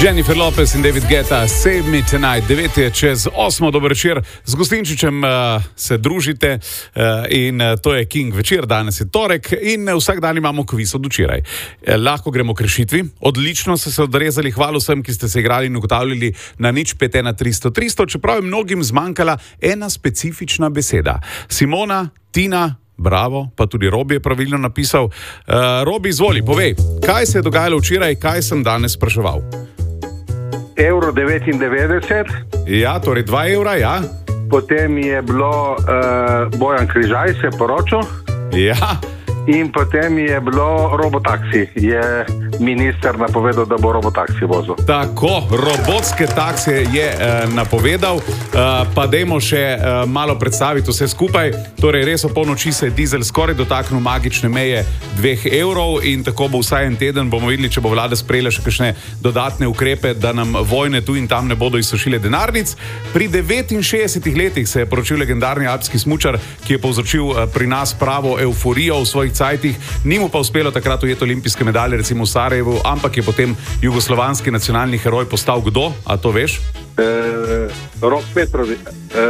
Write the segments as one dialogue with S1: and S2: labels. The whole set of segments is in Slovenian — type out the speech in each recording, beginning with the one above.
S1: Jennifer Lopez in David Guetta, Save Me Tonight, 9 je čez 8, dober večer. Z Gostinčičem se družite in to je King večer, danes je torek in vsak dan imamo kviz od včeraj. Lahko gremo k rešitvi, odlično ste se odrezali, hvala vsem, ki ste se igrali in ugotavljali na 051 300, čeprav je mnogim zmanjkala ena specifična beseda. Simona, Tina, bravo, pa tudi Robi je pravilno napisal. Robi, izvoli, povej, kaj se je dogajalo včeraj, kaj sem danes spraševal?
S2: Euro 99.
S1: Ja, torej 2 evra, ja.
S2: Potem je bilo Bojan Križaj se poročil.
S1: Ja.
S2: In potem je bilo robotaksi. Je minister napovedal, da bo robotaksi vozil.
S1: Tako, robotske taksije je napovedal, pa dajmo še malo predstaviti vse skupaj. Torej, res o polnoči se je dizel skoraj dotaknil magične meje 2 evrov in tako bo vsaj en teden, bomo videli, če bo vlada sprejela še kakšne dodatne ukrepe, da nam vojne tu in tam ne bodo izsušile denarnic. Pri 69 letih se je poročil legendarni alpski smučar, ki je povzročil pri nas pravo euforijo v svojih cajtih. Ni mu pa uspelo takrat ujeti olimpijske medalje, recimo v Sarajevu, ampak je potem jugoslovanski nacionalni heroj postal kdo? A to veš?
S2: Rok Petrović.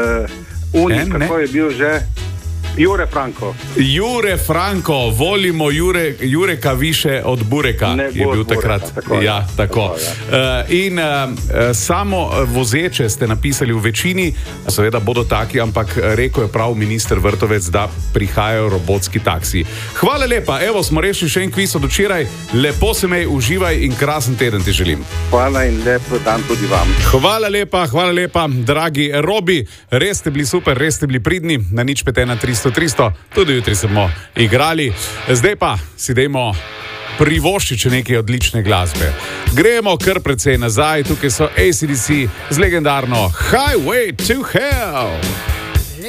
S2: Kako je bil že? Jure Franko.
S1: Jure Franko, volimo Jureka više od Bureka, je bil takrat. Ja, tako. In samo vozeče ste napisali v večini, seveda bodo taki, ampak rekel je prav minister Vrtovec, da prihajajo robotski taksiji. Hvala lepa, evo smo rešili še en kviz od včeraj, lepo se mej, uživaj in krasen teden ti želim.
S2: Hvala in lep dan tudi vam.
S1: Hvala lepa, dragi Robi, res ste bili super, res ste bili pridni, na 051 300, tudi jutri se bomo igrali. Zdaj pa si dajmo privoščiti nekaj odlične glasbe. Gremo kar precej nazaj, tukaj so AC/DC z legendarno Highway to Hell.